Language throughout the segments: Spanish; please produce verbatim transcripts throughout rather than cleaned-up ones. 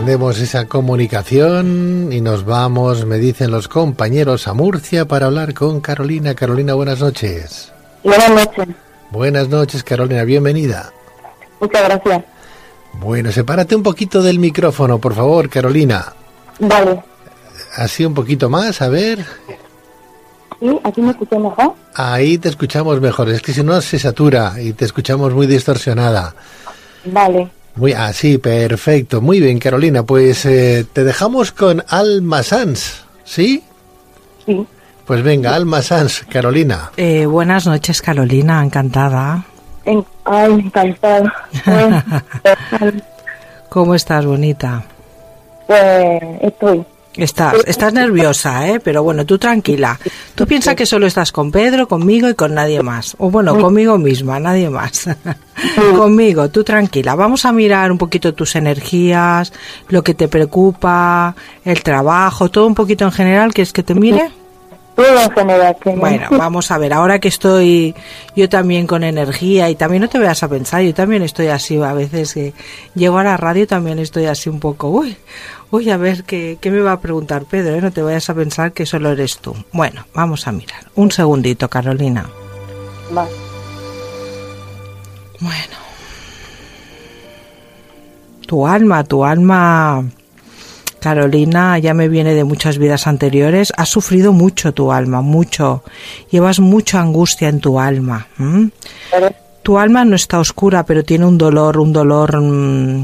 encendemos esa comunicación y nos vamos, me dicen los compañeros, a Murcia para hablar con Carolina. Carolina, buenas noches. Buenas noches. Buenas noches, Carolina, bienvenida. Muchas gracias. Bueno, sepárate un poquito del micrófono, por favor, Carolina. Vale. Así un poquito más, a ver. ¿Sí? ¿Aquí me escuchas mejor? Ahí te escuchamos mejor, es que si no se satura y te escuchamos muy distorsionada. Vale. Muy, ah, sí, perfecto. Muy bien, Carolina, pues eh, te dejamos con Alma Sanz, ¿sí? Sí. Pues venga, Alma Sanz, Carolina. Eh, buenas noches, Carolina, encantada. En... Ay, encantada. ¿Cómo estás, bonita? Pues estoy. Estás, estás nerviosa, ¿eh? Pero bueno, tú tranquila. Tú piensas que solo estás con Pedro, conmigo y con nadie más. O bueno, conmigo misma, nadie más. Conmigo, tú tranquila. Vamos a mirar un poquito tus energías, lo que te preocupa, el trabajo, todo un poquito en general. ¿Quieres que te mire? Todo en general. Que bueno, vamos a ver, ahora que estoy yo también con energía y también no te veas a pensar, yo también estoy así, a veces que llego a la radio también estoy así un poco, uy, uy, a ver, ¿qué, qué me va a preguntar Pedro? ¿eh? No te vayas a pensar que solo eres tú. Bueno, vamos a mirar. Un segundito, Carolina. Vale. Bueno. Tu alma, tu alma... Carolina, ya me viene de muchas vidas anteriores, has sufrido mucho tu alma, mucho, llevas mucha angustia en tu alma. ¿m? Tu alma no está oscura, pero tiene un dolor, un dolor, mmm,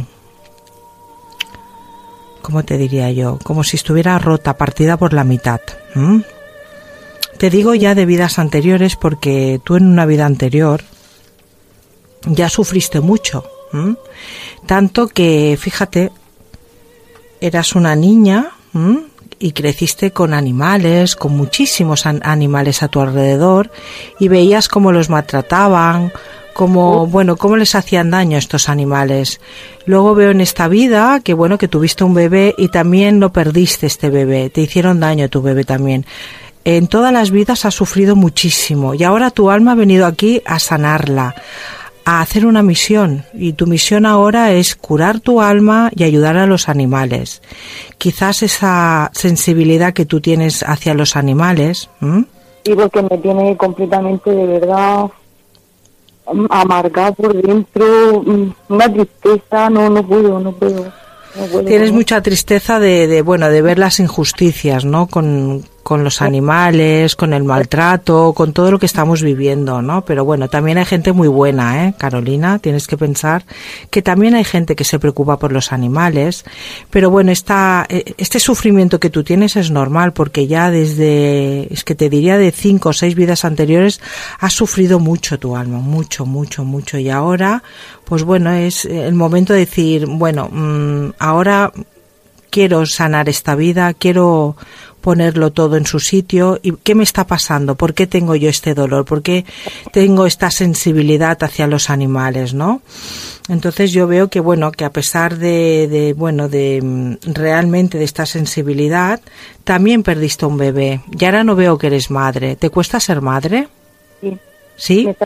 ¿cómo te diría yo? Como si estuviera rota, partida por la mitad. ¿m? Te digo ya de vidas anteriores porque tú en una vida anterior ya sufriste mucho, ¿m? Tanto que, fíjate, eras una niña ¿m? y creciste con animales, con muchísimos an- animales a tu alrededor y veías cómo los maltrataban, cómo, bueno, cómo les hacían daño a estos animales. Luego veo en esta vida que, bueno, que tuviste un bebé y también lo perdiste este bebé, te hicieron daño a tu bebé también. En todas las vidas has sufrido muchísimo y ahora tu alma ha venido aquí a sanarla, a hacer una misión, y tu misión ahora es curar tu alma y ayudar a los animales. Quizás esa sensibilidad que tú tienes hacia los animales... ¿m? Sí, porque me tiene completamente, de verdad, amargada por dentro, una tristeza, no, no puedo, no puedo. No puedo Tienes no. mucha tristeza de, de, bueno, de ver las injusticias, ¿no? Con... con los animales, con el maltrato, con todo lo que estamos viviendo, ¿no? Pero bueno, también hay gente muy buena, ¿eh, Carolina? Tienes que pensar que también hay gente que se preocupa por los animales, pero bueno, esta, este sufrimiento que tú tienes es normal porque ya desde, es que te diría de cinco o seis vidas anteriores has sufrido mucho tu alma, mucho, mucho, mucho, y ahora, pues bueno, es el momento de decir, bueno, mmm, ahora quiero sanar esta vida, quiero ponerlo todo en su sitio. ¿Y qué me está pasando? ¿Por qué tengo yo este dolor? ¿Por qué tengo esta sensibilidad hacia los animales, no? Entonces yo veo que, bueno, que a pesar de, de bueno, de realmente de esta sensibilidad, también perdiste un bebé. Y ahora no veo que eres madre. ¿Te cuesta ser madre? Sí. ¿Sí? Me está